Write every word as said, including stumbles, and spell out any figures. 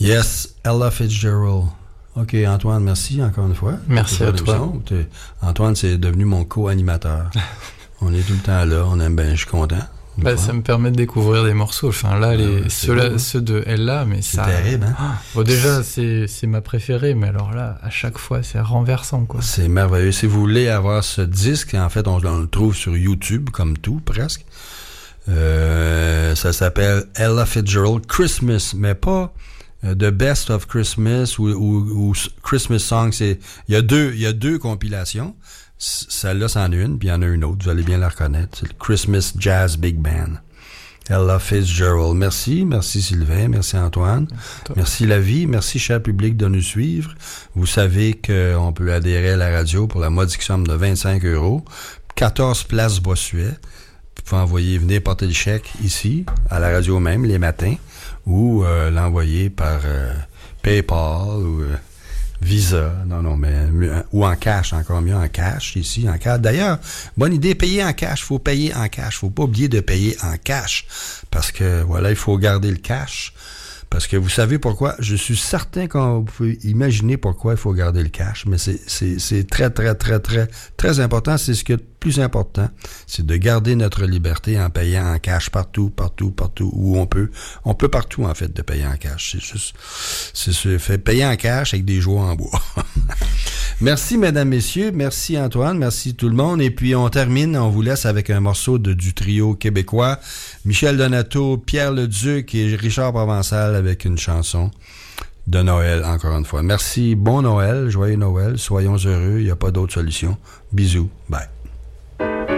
Yes, Ella Fitzgerald. OK, Antoine, merci encore une fois. Merci à toi. Antoine, c'est devenu mon co-animateur. On est tout le temps là, on aime bien, je suis content. Bah, ça me permet de découvrir des morceaux. Enfin, là, les, euh, ceux, beau, ceux de Ella, mais c'est ça. C'est terrible, hein? Ah, bon, déjà, c'est, c'est ma préférée, mais alors là, à chaque fois, c'est renversant, quoi. C'est merveilleux. Si vous voulez avoir ce disque, en fait, on, on le trouve sur YouTube, comme tout, presque. Euh, ça s'appelle Ella Fitzgerald Christmas, mais pas euh, The Best of Christmas ou, ou, ou Christmas Songs. C'est, il y a deux, il y a deux compilations. Celle-là, c'en est une, puis il y en a une autre. Vous allez bien la reconnaître. C'est le Christmas Jazz Big Band. Ella Fitzgerald. Merci. Merci Sylvain. Merci Antoine. Merci la vie. Merci cher public de nous suivre. Vous savez qu'on peut adhérer à la radio pour la modique somme de vingt-cinq euros. quatorze places Bossuet. Vous pouvez envoyer, venir porter le chèque ici, à la radio même, les matins, ou euh, l'envoyer par euh, PayPal ou... Euh, Visa, non, non, mais ou en cash, encore mieux en cash, ici, en cash. D'ailleurs, bonne idée, payer en cash, faut payer en cash, faut pas oublier de payer en cash, parce que, voilà, il faut garder le cash, parce que vous savez pourquoi, je suis certain qu'on peut imaginer pourquoi il faut garder le cash, mais c'est, c'est, c'est très, très, très, très, très important, c'est ce qui est le plus important, c'est de garder notre liberté en payant en cash partout, partout, partout, où on peut. On peut partout, en fait, de payer en cash. C'est juste, c'est ce fait payer en cash avec des jouets en bois. Merci, mesdames, messieurs. Merci, Antoine. Merci, tout le monde. Et puis, on termine, on vous laisse avec un morceau de, du trio québécois. Michel Donato, Pierre Leduc et Richard Provençal avec une chanson de Noël, encore une fois. Merci. Bon Noël. Joyeux Noël. Soyons heureux. Il n'y a pas d'autre solution. Bisous. Bye.